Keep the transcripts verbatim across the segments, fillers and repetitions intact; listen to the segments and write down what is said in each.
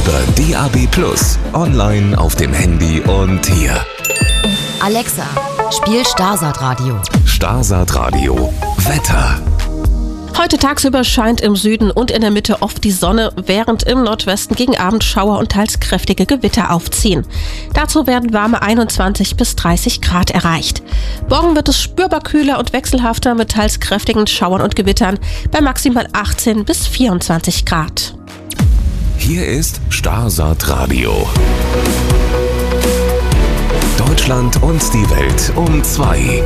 über D A B plus, online auf dem Handy und hier. Alexa, spiel Starsat Radio. Starsat Radio. Wetter. Heute tagsüber scheint im Süden und in der Mitte oft die Sonne, während im Nordwesten gegen Abend Schauer und teils kräftige Gewitter aufziehen. Dazu werden warme einundzwanzig bis dreißig Grad erreicht. Morgen wird es spürbar kühler und wechselhafter mit teils kräftigen Schauern und Gewittern bei maximal achtzehn bis vierundzwanzig Grad. Hier ist Starsat Radio. Deutschland und die Welt um zwei.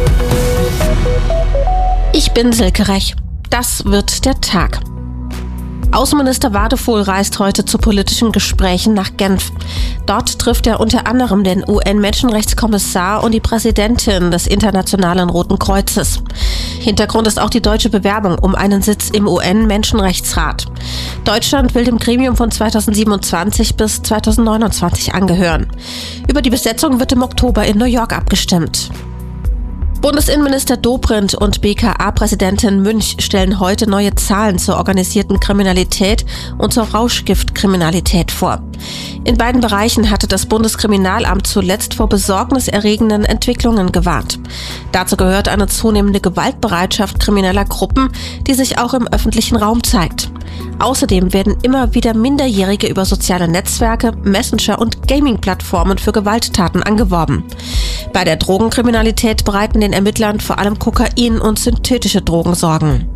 Ich bin Silke Rech. Das wird der Tag. Außenminister Wadephul reist heute zu politischen Gesprächen nach Genf. Dort trifft er unter anderem den U N-Menschenrechtskommissar und die Präsidentin des Internationalen Roten Kreuzes. Hintergrund ist auch die deutsche Bewerbung um einen Sitz im U N-Menschenrechtsrat. Deutschland will dem Gremium von zweitausendsiebenundzwanzig bis zweitausendneunundzwanzig angehören. Über die Besetzung wird im Oktober in New York abgestimmt. Bundesinnenminister Dobrindt und B K A-Präsidentin Münch stellen heute neue Zahlen zur organisierten Kriminalität und zur Rauschgiftkriminalität vor. In beiden Bereichen hatte das Bundeskriminalamt zuletzt vor besorgniserregenden Entwicklungen gewarnt. Dazu gehört eine zunehmende Gewaltbereitschaft krimineller Gruppen, die sich auch im öffentlichen Raum zeigt. Außerdem werden immer wieder Minderjährige über soziale Netzwerke, Messenger und Gaming-Plattformen für Gewalttaten angeworben. Bei der Drogenkriminalität bereiten den Ermittlern vor allem Kokain und synthetische Drogen Sorgen.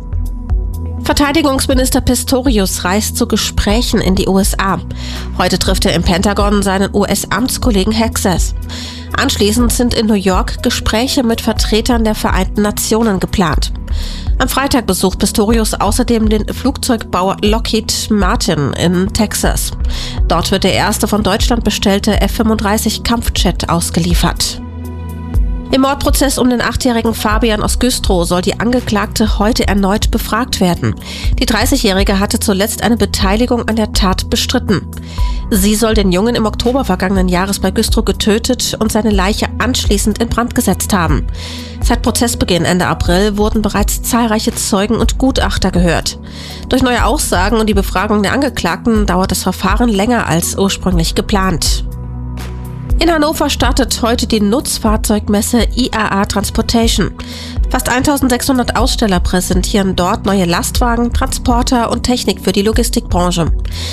Verteidigungsminister Pistorius reist zu Gesprächen in die U S A. Heute trifft er im Pentagon seinen U S-Amtskollegen Hexas. Anschließend sind in New York Gespräche mit Vertretern der Vereinten Nationen geplant. Am Freitag besucht Pistorius außerdem den Flugzeugbauer Lockheed Martin in Texas. Dort wird der erste von Deutschland bestellte F fünfunddreißig Kampfjet ausgeliefert. Im Mordprozess um den achtjährigen Fabian aus Güstrow soll die Angeklagte heute erneut befragt werden. Die dreißigjährige hatte zuletzt eine Beteiligung an der Tat bestritten. Sie soll den Jungen im Oktober vergangenen Jahres bei Güstrow getötet und seine Leiche anschließend in Brand gesetzt haben. Seit Prozessbeginn Ende April wurden bereits zahlreiche Zeugen und Gutachter gehört. Durch neue Aussagen und die Befragung der Angeklagten dauert das Verfahren länger als ursprünglich geplant. In Hannover startet heute die Nutzfahrzeugmesse I A A Transportation. Fast eintausendsechshundert Aussteller präsentieren dort neue Lastwagen, Transporter und Technik für die Logistikbranche.